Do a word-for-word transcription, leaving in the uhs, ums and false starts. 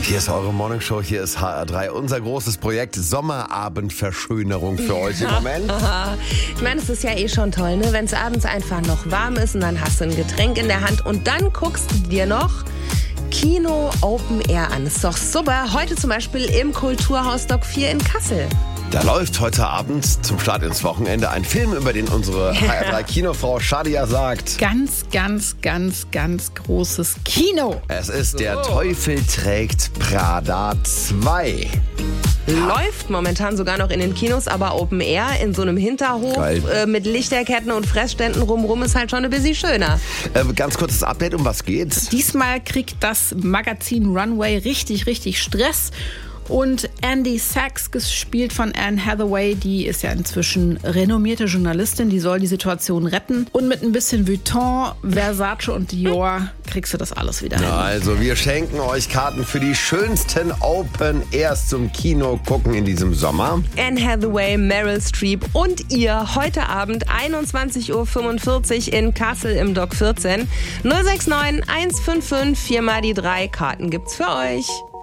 Hier ist eure Morningshow, hier ist H R drei. Unser großes Projekt Sommerabendverschönerung für euch im Moment. Ich meine, es ist ja eh schon toll, ne? Wenn es abends einfach noch warm ist und dann hast du ein Getränk in der Hand und dann guckst du dir noch Kino Open Air an. Ist doch super. Heute zum Beispiel im Kulturhaus Dock vier in Kassel. Da läuft heute Abend zum Start ins Wochenende ein Film, über den unsere H R drei Kinofrau Shadia sagt: Ganz, ganz, ganz, ganz großes Kino. Es ist Der Teufel trägt Prada zwei. Läuft momentan sogar noch in den Kinos, aber Open Air in so einem Hinterhof äh, mit Lichterketten und Fressständen rumrum ist halt schon ein bisschen schöner. Äh, ganz kurzes Update, um was geht's? Diesmal kriegt das Magazin Runway richtig, richtig Stress. Und Andy Sachs, gespielt von Anne Hathaway, die ist ja inzwischen renommierte Journalistin, die soll die Situation retten. Und mit ein bisschen Vuitton, Versace und Dior kriegst du das alles wieder hin. Na, also wir schenken euch Karten für die schönsten Open Airs zum Kino gucken in diesem Sommer. Anne Hathaway, Meryl Streep und ihr heute Abend einundzwanzig Uhr fünfundvierzig in Kassel im Dock vierzehn. null sechs neun eins fünf fünf vier mal die drei Karten gibt's für euch.